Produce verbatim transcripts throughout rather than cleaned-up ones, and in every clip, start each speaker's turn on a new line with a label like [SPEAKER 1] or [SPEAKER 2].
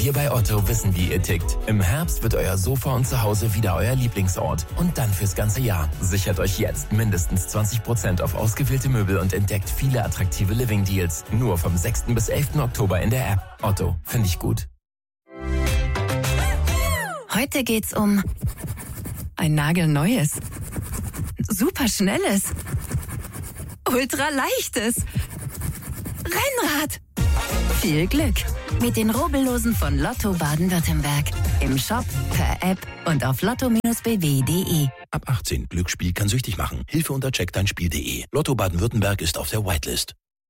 [SPEAKER 1] Wir bei Otto wissen, wie ihr tickt. Im Herbst wird euer Sofa und Zuhause wieder euer Lieblingsort. Und dann fürs ganze Jahr. Sichert euch jetzt mindestens zwanzig Prozent auf ausgewählte Möbel und entdeckt viele attraktive Living-Deals. Nur vom sechsten bis elften Oktober in der App. Otto, finde ich gut.
[SPEAKER 2] Heute geht's um ein nagelneues, superschnelles, ultraleichtes Rennrad. Viel Glück mit den Rubbellosen von Lotto Baden-Württemberg. Im Shop, per App und auf lotto Bindestrich b w punkt d e.
[SPEAKER 3] Ab achtzehn. Glücksspiel kann süchtig machen. Hilfe unter check dein Spiel punkt d e. Lotto Baden-Württemberg ist auf der Whitelist.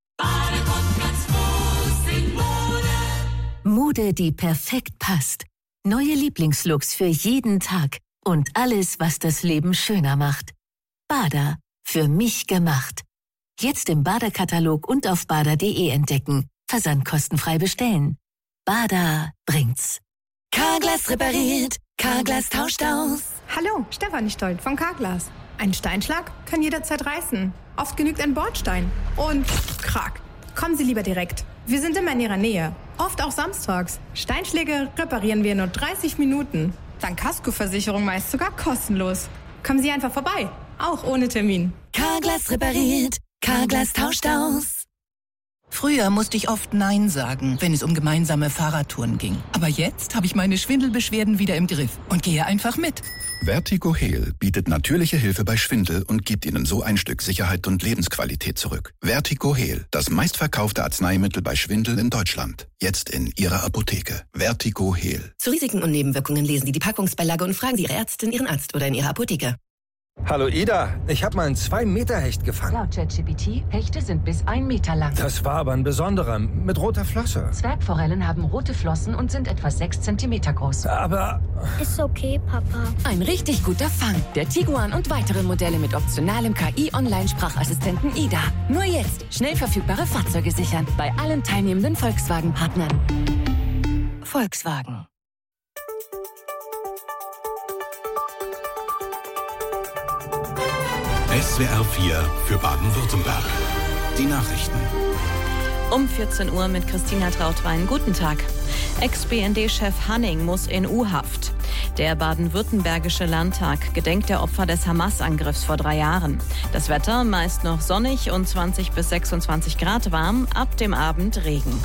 [SPEAKER 4] Mode, die perfekt passt. Neue Lieblingslooks für jeden Tag. Und alles, was das Leben schöner macht. Bada. Für mich gemacht. Jetzt im Bada-Katalog und auf bada punkt d e entdecken. Versand kostenfrei bestellen. Bada bringt's.
[SPEAKER 2] Carglass repariert, Carglass tauscht aus.
[SPEAKER 5] Hallo, Stefanie Stolt von Carglass. Ein Steinschlag kann jederzeit reißen. Oft genügt ein Bordstein. Und krack. Kommen Sie lieber direkt. Wir sind immer in Ihrer Nähe. Oft auch samstags. Steinschläge reparieren wir in nur dreißig Minuten. Dank Kaskoversicherung meist sogar kostenlos. Kommen Sie einfach vorbei. Auch ohne Termin.
[SPEAKER 2] Carglass repariert, Carglass tauscht aus.
[SPEAKER 6] Früher musste ich oft Nein sagen, wenn es um gemeinsame Fahrradtouren ging. Aber jetzt habe ich meine Schwindelbeschwerden wieder im Griff und gehe einfach mit.
[SPEAKER 7] Vertigo Heal bietet natürliche Hilfe bei Schwindel und gibt Ihnen so ein Stück Sicherheit und Lebensqualität zurück. Vertigo Heal, das meistverkaufte Arzneimittel bei Schwindel in Deutschland. Jetzt in Ihrer Apotheke. Vertigo Heal.
[SPEAKER 8] Zu Risiken und Nebenwirkungen lesen Sie die Packungsbeilage und fragen Sie Ihre Ärztin, Ihren Arzt oder in Ihrer Apotheke.
[SPEAKER 9] Hallo Ida, ich habe mal einen zwei Meter Hecht gefangen.
[SPEAKER 10] Laut ChatGPT, Hechte sind bis ein Meter lang.
[SPEAKER 9] Das war aber ein besonderer, mit roter Flosse.
[SPEAKER 10] Zwergforellen haben rote Flossen und sind etwa sechs Zentimeter groß.
[SPEAKER 9] Aber...
[SPEAKER 11] Ist okay, Papa.
[SPEAKER 2] Ein richtig guter Fang. Der Tiguan und weitere Modelle mit optionalem K I-Online-Sprachassistenten Ida. Nur jetzt schnell verfügbare Fahrzeuge sichern. Bei allen teilnehmenden Volkswagen-Partnern. Volkswagen.
[SPEAKER 3] S W R vier für Baden-Württemberg. Die Nachrichten.
[SPEAKER 12] Um vierzehn Uhr mit Christina Trautwein. Guten Tag. Ex-B N D-Chef Hanning muss in U-Haft. Der baden-württembergische Landtag gedenkt der Opfer des Hamas-Angriffs vor drei Jahren. Das Wetter meist noch sonnig und zwanzig bis sechsundzwanzig Grad warm, ab dem Abend Regen.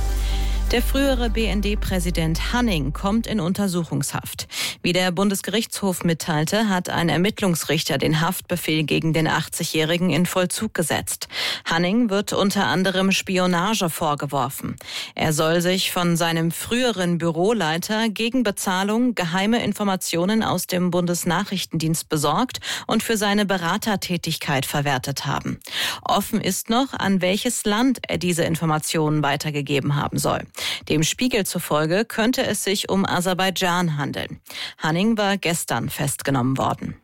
[SPEAKER 12] Der frühere B N D-Präsident Hanning kommt in Untersuchungshaft. Wie der Bundesgerichtshof mitteilte, hat ein Ermittlungsrichter den Haftbefehl gegen den achtzigjährigen in Vollzug gesetzt. Hanning wird unter anderem Spionage vorgeworfen. Er soll sich von seinem früheren Büroleiter gegen Bezahlung geheime Informationen aus dem Bundesnachrichtendienst besorgt und für seine Beratertätigkeit verwertet haben. Offen ist noch, an welches Land er diese Informationen weitergegeben haben soll. Dem Spiegel zufolge könnte es sich um Aserbaidschan handeln. Hanning war gestern festgenommen worden.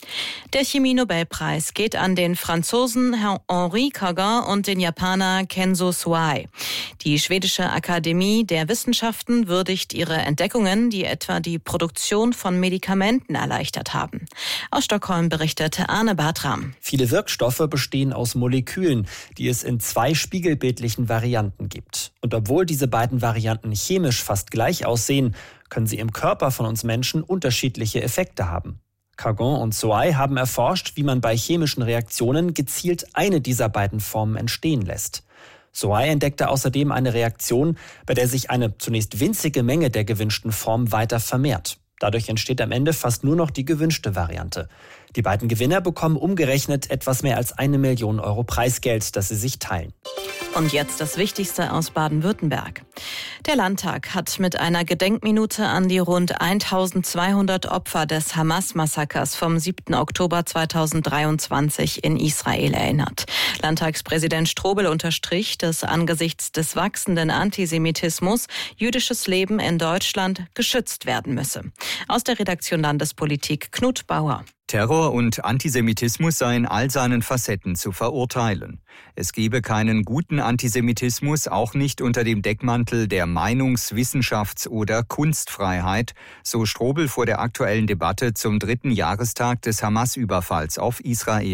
[SPEAKER 12] Der Chemie-Nobelpreis geht an den Franzosen Henri Cagin und den Japaner Kenzo Suai. Die schwedische Akademie der Wissenschaften würdigt ihre Entdeckungen, die etwa die Produktion von Medikamenten erleichtert haben. Aus Stockholm berichtete Arne Bartram.
[SPEAKER 13] Viele Wirkstoffe bestehen aus Molekülen, die es in zwei spiegelbildlichen Varianten gibt. Und obwohl diese beiden Varianten chemisch fast gleich aussehen, können sie im Körper von uns Menschen unterschiedliche Effekte haben. Cagin und Suai haben erforscht, wie man bei chemischen Reaktionen gezielt eine dieser beiden Formen entstehen lässt. Suai entdeckte außerdem eine Reaktion, bei der sich eine zunächst winzige Menge der gewünschten Form weiter vermehrt. Dadurch entsteht am Ende fast nur noch die gewünschte Variante. Die beiden Gewinner bekommen umgerechnet etwas mehr als eine Million Euro Preisgeld, das sie sich teilen.
[SPEAKER 12] Und jetzt das Wichtigste aus Baden-Württemberg. Der Landtag hat mit einer Gedenkminute an die rund eintausendzweihundert Opfer des Hamas-Massakers vom siebten Oktober zweitausenddreiundzwanzig in Israel erinnert. Landtagspräsident Strobel unterstrich, dass angesichts des wachsenden Antisemitismus jüdisches Leben in Deutschland geschützt werden müsse. Aus der Redaktion Landespolitik Knut Bauer.
[SPEAKER 14] Terror und Antisemitismus sei in all seinen Facetten zu verurteilen. Es gebe keinen guten Antisemitismus, auch nicht unter dem Deckmantel der Meinungs-, Wissenschafts- oder Kunstfreiheit, so Strobel vor der aktuellen Debatte zum dritten Jahrestag des Hamas-Überfalls auf Israel.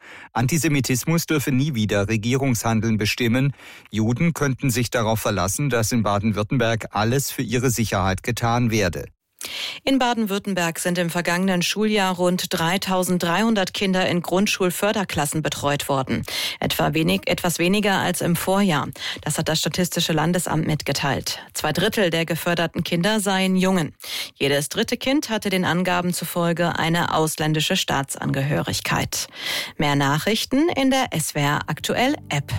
[SPEAKER 14] Antisemitismus dürfe nie wieder Regierungshandeln bestimmen. Juden könnten sich darauf verlassen, dass in Baden-Württemberg alles für ihre Sicherheit getan werde.
[SPEAKER 12] In Baden-Württemberg sind im vergangenen Schuljahr rund dreitausenddreihundert Kinder in Grundschulförderklassen betreut worden. Etwa wenig, etwas weniger als im Vorjahr. Das hat das Statistische Landesamt mitgeteilt. Zwei Drittel der geförderten Kinder seien Jungen. Jedes dritte Kind hatte den Angaben zufolge eine ausländische Staatsangehörigkeit. Mehr Nachrichten in der S W R Aktuell App.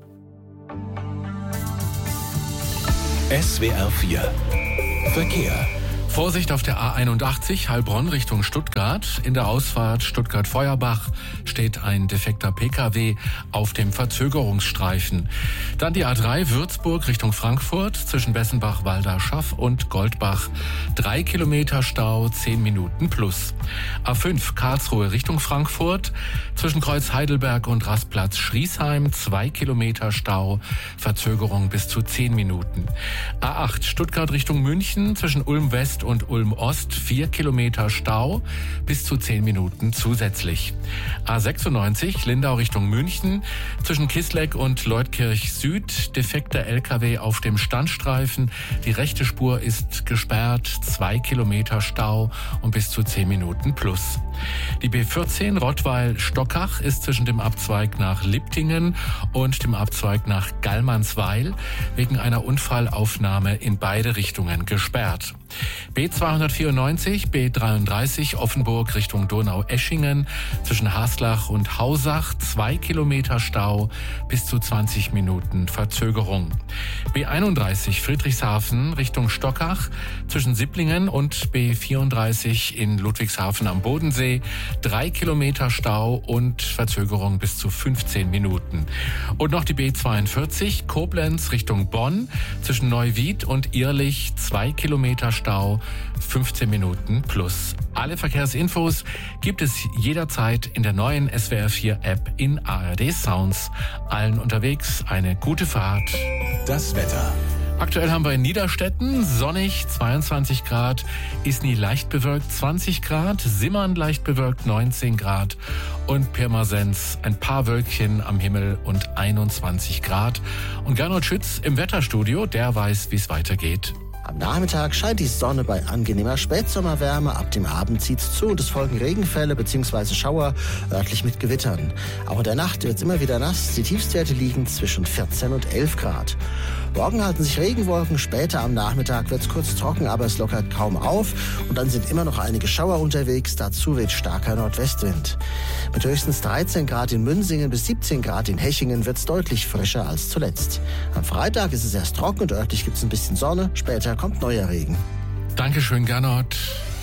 [SPEAKER 3] S W R vier Verkehr.
[SPEAKER 15] Vorsicht auf der A einundachtzig Heilbronn Richtung Stuttgart. In der Ausfahrt Stuttgart-Feuerbach steht ein defekter Pkw auf dem Verzögerungsstreifen. Dann die A drei Würzburg Richtung Frankfurt zwischen Bessenbach, Walda-Schaff und Goldbach. Drei Kilometer Stau, zehn Minuten plus. A fünf Karlsruhe Richtung Frankfurt zwischen Kreuz Heidelberg und Rastplatz Schriesheim. Zwei Kilometer Stau, Verzögerung bis zu zehn Minuten. A acht Stuttgart Richtung München zwischen Ulm West und Ulm Ost, vier Kilometer Stau, bis zu zehn Minuten zusätzlich. A sechsundneunzig Lindau Richtung München, zwischen Kisleck und Leutkirch Süd, defekter L K W auf dem Standstreifen. Die rechte Spur ist gesperrt, zwei Kilometer Stau und bis zu zehn Minuten plus. Die B vierzehn Rottweil-Stockach ist zwischen dem Abzweig nach Liptingen und dem Abzweig nach Gallmannsweil wegen einer Unfallaufnahme in beide Richtungen gesperrt. B zweihundertvierundneunzig, B dreiunddreißig Offenburg Richtung Donau-Eschingen zwischen Haslach und Hausach, zwei Kilometer Stau, bis zu zwanzig Minuten Verzögerung. B einunddreißig Friedrichshafen Richtung Stockach zwischen Sipplingen und B vierunddreißig in Ludwigshafen am Bodensee, drei Kilometer Stau und Verzögerung bis zu fünfzehn Minuten. Und noch die B zweiundvierzig Koblenz Richtung Bonn zwischen Neuwied und Irlich, zwei Kilometer Stau, fünfzehn Minuten plus. Alle Verkehrsinfos gibt es jederzeit in der neuen S W R vier App in A R D Sounds. Allen unterwegs eine gute Fahrt.
[SPEAKER 3] Das Wetter.
[SPEAKER 15] Aktuell haben wir in Niederstetten sonnig, zweiundzwanzig Grad, Isny leicht bewölkt, zwanzig Grad, Simmern leicht bewölkt, neunzehn Grad und Pirmasens ein paar Wölkchen am Himmel und einundzwanzig Grad. Und Gernot Schütz im Wetterstudio, der weiß, wie es weitergeht.
[SPEAKER 16] Am Nachmittag scheint die Sonne bei angenehmer Spätsommerwärme. Ab dem Abend zieht's zu und es folgen Regenfälle bzw. Schauer, örtlich mit Gewittern. Auch in der Nacht wird's immer wieder nass. Die Tiefstwerte liegen zwischen vierzehn und elf Grad. Morgen halten sich Regenwolken. Später am Nachmittag wird's kurz trocken, aber es lockert kaum auf. Und dann sind immer noch einige Schauer unterwegs. Dazu weht starker Nordwestwind. Mit höchstens dreizehn Grad in Münsingen bis siebzehn Grad in Hechingen wird's deutlich frischer als zuletzt. Am Freitag ist es erst trocken und örtlich gibt's ein bisschen Sonne. Später kommt neuer Regen.
[SPEAKER 15] Dankeschön, Gernot.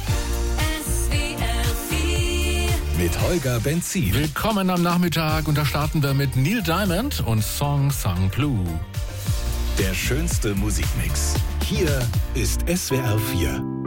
[SPEAKER 3] Mit Holger Benzin.
[SPEAKER 15] Willkommen am Nachmittag und da starten wir mit Neil Diamond und Song Sung Blue.
[SPEAKER 3] Der schönste Musikmix. Hier ist S W R vier.